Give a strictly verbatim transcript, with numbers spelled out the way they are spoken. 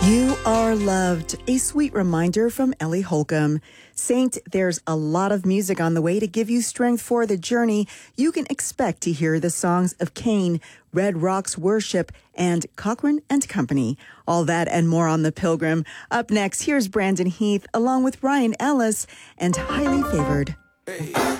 You Are Loved, a sweet reminder from Ellie Holcomb. Saint, there's a lot of music on the way to give you strength for the journey. You can expect to hear the songs of Cain, Red Rocks Worship, and Cochrane and Company. All that and more on The Pilgrim. Up next, here's Brandon Heath along with Ryan Ellis and Highly Favored. Hey.